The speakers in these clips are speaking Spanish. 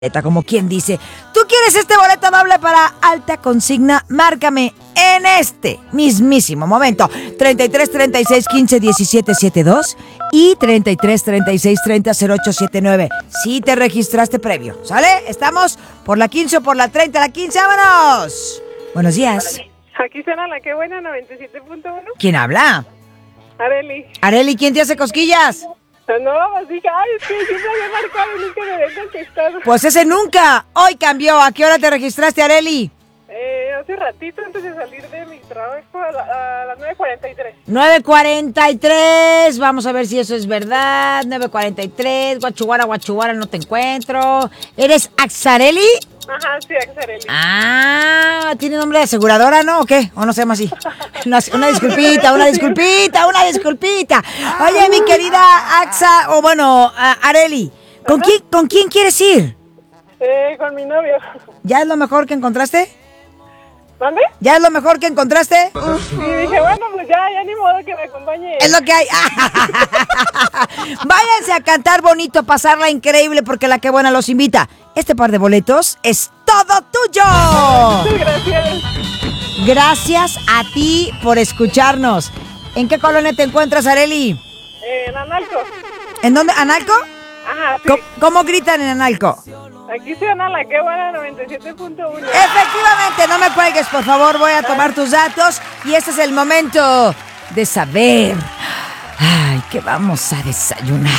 Como quien dice, ¿tú quieres este boleto doble para alta consigna? Márcame en este mismísimo momento. 33 36 15 17 72 y 33 36 30 08 79. Si te registraste previo, ¿sale? Estamos por la 15 o por la 30. La 15, ¡vámonos! Buenos días. Aquí suena la que buena, 97.1. ¿Quién habla? Areli. Areli, ¿quién te hace cosquillas? No, pues dije, ay, es que siempre había marcado y nunca me había contestado. Pues ese nunca. Hoy cambió. ¿A qué hora te registraste, Areli? Hace ratito antes de salir de mi trabajo a las 9:43. 9:43. Vamos a ver si eso es verdad. 9:43. Guachuguara, no te encuentro. ¿Eres Axareli? Ajá, sí, Axareli. Ah, ¿tiene nombre de aseguradora, no? ¿O qué? ¿O no se llama así? Una disculpita. Oye, mi querida Axa, o bueno, Areli, ¿con quién quieres ir? Con mi novio. ¿Ya es lo mejor que encontraste? ¿Dónde? ¿Ya es lo mejor que encontraste? Y dije, bueno, pues ya ni modo que me acompañe. Es lo que hay. Váyanse a cantar bonito, pasarla increíble, porque la que buena los invita. Este par de boletos es todo tuyo. Muchas gracias. Gracias a ti por escucharnos. ¿En qué colonia te encuentras, Areli? En Analco. ¿En dónde? ¿Analco? Ajá, sí. ¿Cómo gritan en Analco? Aquí suena la que buena, 97.1. Efectivamente, no me cuelgues, por favor, voy a tomar tus datos y este es el momento de saber. Ay, ¿qué vamos a desayunar?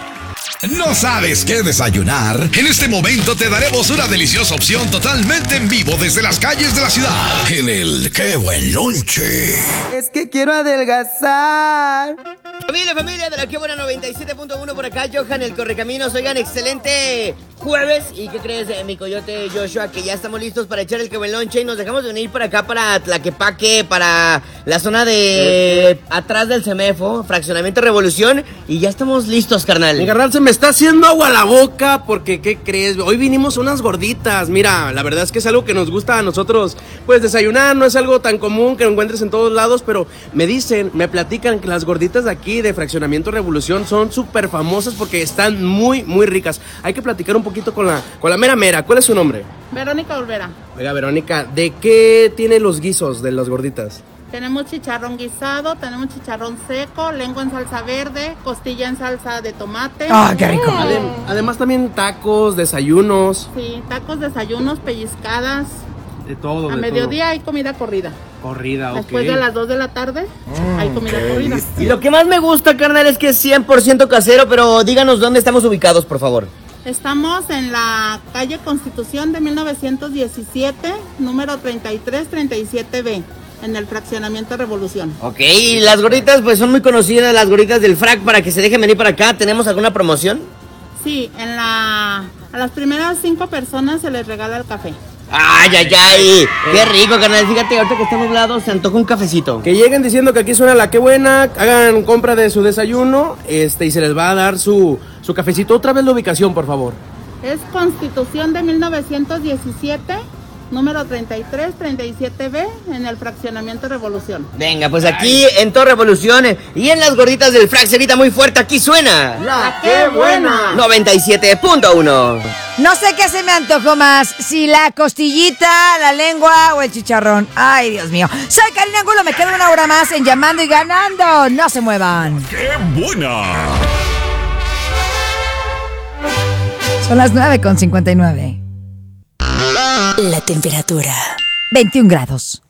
¿No sabes qué desayunar? En este momento te daremos una deliciosa opción totalmente en vivo desde las calles de la ciudad. En el ¡Qué buen lonche! Es que quiero adelgazar. Familia de la que buena 97.1 por acá, Johan, el Correcaminos. Oigan, excelente jueves. ¿Y qué crees, mi coyote Joshua? Que ya estamos listos para echar el que buen lonche y nos dejamos de venir para acá, para Tlaquepaque, para la zona de atrás del Semefo, Fraccionamiento Revolución, y ya estamos listos, carnal. Mi carnal, se me está haciendo agua la boca porque, ¿qué crees? Hoy vinimos unas gorditas. Mira, la verdad es que es algo que nos gusta a nosotros, pues desayunar. No es algo tan común que lo encuentres en todos lados, pero me platican que las gorditas de aquí de Fraccionamiento Revolución son súper famosas porque están muy, muy ricas. Hay que platicar un poquito con la mera. ¿Cuál es su nombre? Verónica Olvera. Oiga, Verónica, ¿de qué tiene los guisos de las gorditas? Tenemos chicharrón guisado, tenemos chicharrón seco, lengua en salsa verde, costilla en salsa de tomate. ¡Ah, qué rico! Además también tacos, desayunos. Sí, tacos, desayunos, pellizcadas. De todo, A mediodía hay comida corrida. Corrida, ok. Después de las 2 de la tarde hay comida corrida. Y lo que más me gusta, carnal, es que es 100% casero, pero díganos dónde estamos ubicados, por favor. Estamos en la calle Constitución de 1917, número 3337B, en el Fraccionamiento Revolución. Ok, y las gorditas pues son muy conocidas, las gorditas del frac, para que se dejen venir para acá. ¿Tenemos alguna promoción? Sí, a las primeras 5 personas se les regala el café. ¡Ay! ¡Qué rico, carnal! Fíjate, ahorita que está nublado, se antoja un cafecito. Que lleguen diciendo que aquí suena la que buena, hagan compra de su desayuno, y se les va a dar su cafecito. Otra vez la ubicación, por favor. Es Constitución de 1917, número 3337B, en el Fraccionamiento Revolución. Venga, pues aquí en Torre Revolución y en las gorditas del frac, se grita muy fuerte, aquí suena ¡La qué buena! 97.1. No sé qué se me antojó más, si la costillita, la lengua o el chicharrón. Ay, Dios mío. Soy Karina Angulo, me quedo una hora más en Llamando y Ganando. No se muevan. ¡Qué buena! Son las 9:59. La temperatura. 21 grados.